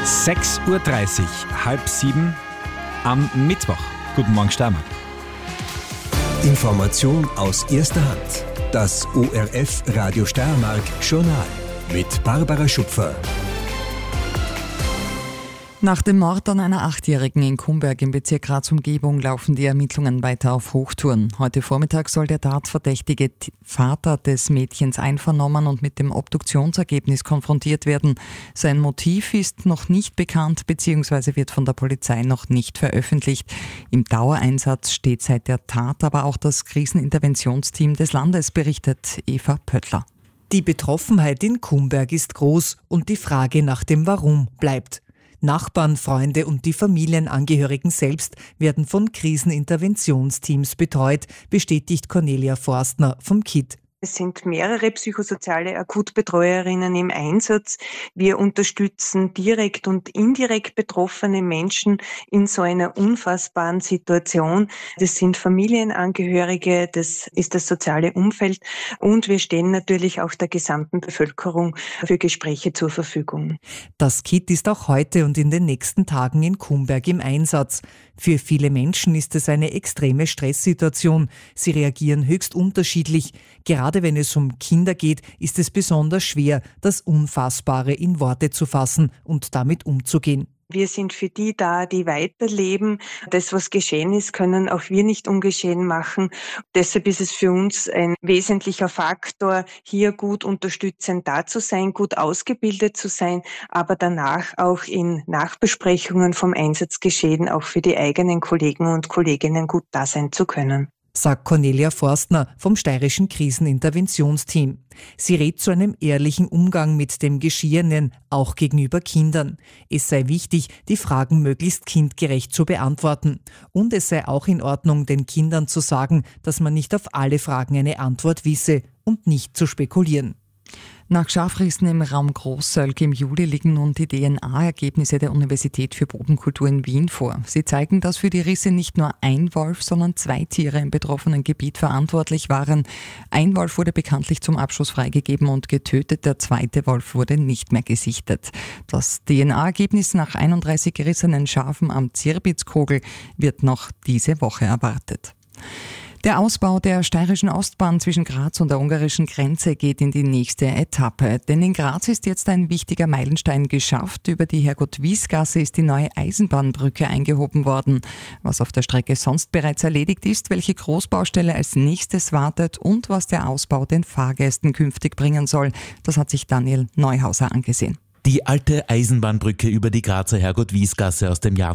6:30 Uhr, 6:30 am Mittwoch. Guten Morgen, Steiermark. Information aus erster Hand. Das ORF Radio Steiermark Journal mit Barbara Schupfer. Nach dem Mord an einer 8-Jährigen in Kumberg im Bezirk Graz-Umgebung laufen die Ermittlungen weiter auf Hochtouren. Heute Vormittag soll der tatverdächtige Vater des Mädchens einvernommen und mit dem Obduktionsergebnis konfrontiert werden. Sein Motiv ist noch nicht bekannt bzw. wird von der Polizei noch nicht veröffentlicht. Im Dauereinsatz steht seit der Tat aber auch das Kriseninterventionsteam des Landes, berichtet Eva Pöttler. Die Betroffenheit in Kumberg ist groß und die Frage nach dem Warum bleibt. Nachbarn, Freunde und die Familienangehörigen selbst werden von Kriseninterventionsteams betreut, bestätigt Cornelia Forstner vom KIT. Es sind mehrere psychosoziale Akutbetreuerinnen im Einsatz. Wir unterstützen direkt und indirekt betroffene Menschen in so einer unfassbaren Situation. Das sind Familienangehörige, das ist das soziale Umfeld und wir stehen natürlich auch der gesamten Bevölkerung für Gespräche zur Verfügung. Das KIT ist auch heute und in den nächsten Tagen in Kumberg im Einsatz. Für viele Menschen ist es eine extreme Stresssituation. Sie reagieren höchst unterschiedlich. Gerade wenn es um Kinder geht, ist es besonders schwer, das Unfassbare in Worte zu fassen und damit umzugehen. Wir sind für die da, die weiterleben. Das, was geschehen ist, können auch wir nicht ungeschehen machen. Deshalb ist es für uns ein wesentlicher Faktor, hier gut unterstützend da zu sein, gut ausgebildet zu sein, aber danach auch in Nachbesprechungen vom Einsatzgeschehen auch für die eigenen Kollegen und Kolleginnen gut da sein zu können, sagt Cornelia Forstner vom Steirischen Kriseninterventionsteam. Sie rät zu einem ehrlichen Umgang mit dem Geschehenen, auch gegenüber Kindern. Es sei wichtig, die Fragen möglichst kindgerecht zu beantworten. Und es sei auch in Ordnung, den Kindern zu sagen, dass man nicht auf alle Fragen eine Antwort wisse und nicht zu spekulieren. Nach Scharfrissen im Raum Großsölk im Juli liegen nun die DNA-Ergebnisse der Universität für Bodenkultur in Wien vor. Sie zeigen, dass für die Risse nicht nur ein Wolf, sondern 2 Tiere im betroffenen Gebiet verantwortlich waren. Ein Wolf wurde bekanntlich zum Abschuss freigegeben und getötet, der 2. Wolf wurde nicht mehr gesichtet. Das DNA-Ergebnis nach 31 gerissenen Schafen am Zirbitzkogel wird noch diese Woche erwartet. Der Ausbau der Steirischen Ostbahn zwischen Graz und der ungarischen Grenze geht in die nächste Etappe. Denn in Graz ist jetzt ein wichtiger Meilenstein geschafft. Über die Herrgott-Wies-Gasse ist die neue Eisenbahnbrücke eingehoben worden. Was auf der Strecke sonst bereits erledigt ist, welche Großbaustelle als nächstes wartet und was der Ausbau den Fahrgästen künftig bringen soll, das hat sich Daniel Neuhauser angesehen. Die alte Eisenbahnbrücke über die Grazer Herrgott-Wies-Gasse aus dem Jahr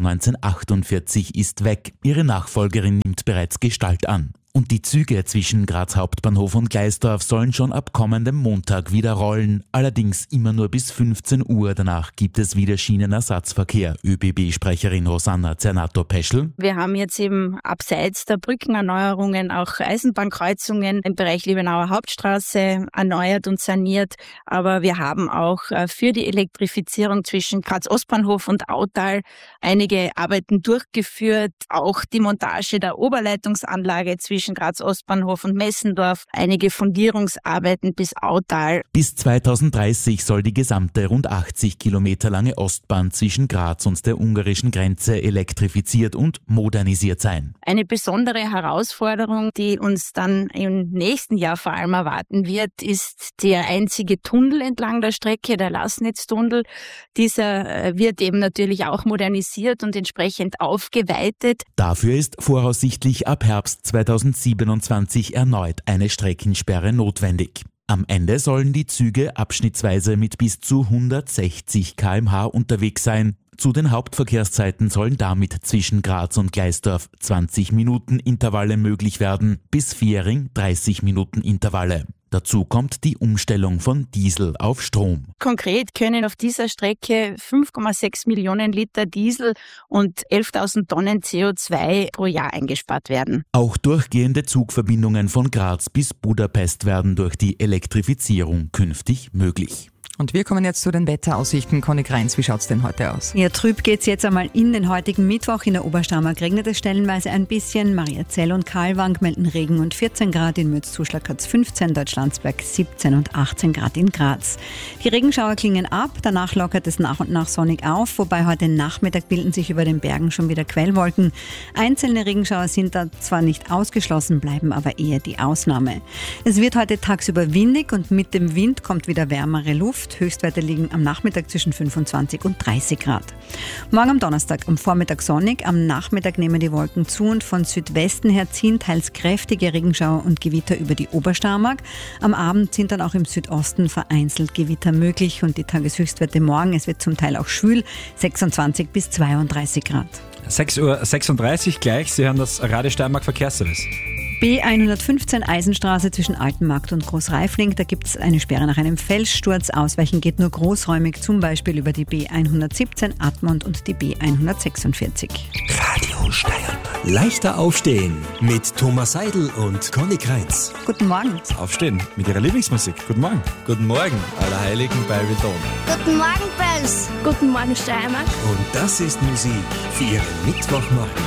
1948 ist weg. Ihre Nachfolgerin nimmt bereits Gestalt an. Und die Züge zwischen Graz Hauptbahnhof und Gleisdorf sollen schon ab kommendem Montag wieder rollen. Allerdings immer nur bis 15 Uhr. Danach gibt es wieder Schienenersatzverkehr. ÖBB-Sprecherin Rosanna Zernato-Peschel. Wir haben jetzt eben abseits der Brückenerneuerungen auch Eisenbahnkreuzungen im Bereich Liebenauer Hauptstraße erneuert und saniert. Aber wir haben auch für die Elektrifizierung zwischen Graz Ostbahnhof und Autal einige Arbeiten durchgeführt. Auch die Montage der Oberleitungsanlage zwischen Graz Ostbahnhof und Messendorf, einige Fundierungsarbeiten bis Autal. Bis 2030 soll die gesamte rund 80 Kilometer lange Ostbahn zwischen Graz und der ungarischen Grenze elektrifiziert und modernisiert sein. Eine besondere Herausforderung, die uns dann im nächsten Jahr vor allem erwarten wird, ist der einzige Tunnel entlang der Strecke, der Laßnitztunnel. Dieser wird eben natürlich auch modernisiert und entsprechend aufgeweitet. Dafür ist voraussichtlich ab Herbst 2027 erneut eine Streckensperre notwendig. Am Ende sollen die Züge abschnittsweise mit bis zu 160 km/h unterwegs sein. Zu den Hauptverkehrszeiten sollen damit zwischen Graz und Gleisdorf 20-Minuten-Intervalle möglich werden, bis Viering 30-Minuten-Intervalle. Dazu kommt die Umstellung von Diesel auf Strom. Konkret können auf dieser Strecke 5,6 Millionen Liter Diesel und 11.000 Tonnen CO2 pro Jahr eingespart werden. Auch durchgehende Zugverbindungen von Graz bis Budapest werden durch die Elektrifizierung künftig möglich. Und wir kommen jetzt zu den Wetteraussichten. Conny Greins, wie schaut es denn heute aus? Ja, trüb geht's jetzt einmal in den heutigen Mittwoch. In der Obersteiermark regnet es stellenweise ein bisschen. Mariazell und Karlwang melden Regen und 14 Grad. In Mürzzuschlag hat's 15, Deutschlandsberg 17 und 18 Grad in Graz. Die Regenschauer klingen ab, danach lockert es nach und nach sonnig auf, wobei heute Nachmittag bilden sich über den Bergen schon wieder Quellwolken. Einzelne Regenschauer sind da zwar nicht ausgeschlossen, bleiben aber eher die Ausnahme. Es wird heute tagsüber windig und mit dem Wind kommt wieder wärmere Luft. Höchstwerte liegen am Nachmittag zwischen 25 und 30 Grad. Morgen am Donnerstag am Vormittag sonnig, am Nachmittag nehmen die Wolken zu und von Südwesten her ziehen teils kräftige Regenschauer und Gewitter über die Obersteiermark. Am Abend sind dann auch im Südosten vereinzelt Gewitter möglich und die Tageshöchstwerte morgen, es wird zum Teil auch schwül, 26 bis 32 Grad. 6:36 Uhr gleich, Sie hören das Radio Steiermark Verkehrsservice. B115 Eisenstraße zwischen Altenmarkt und Großreifling. Da gibt es eine Sperre nach einem Felssturz. Ausweichen geht nur großräumig, zum Beispiel über die B117 Admont und die B146. Radio Steiermark. Leichter aufstehen mit Thomas Seidel und Conny Greins. Guten Morgen. Aufstehen mit Ihrer Lieblingsmusik. Guten Morgen. Guten Morgen, Allerheiligen bei Wildon. Guten Morgen, Pels. Guten Morgen, Steiermark. Und das ist Musik für Ihren Mittwochmorgen.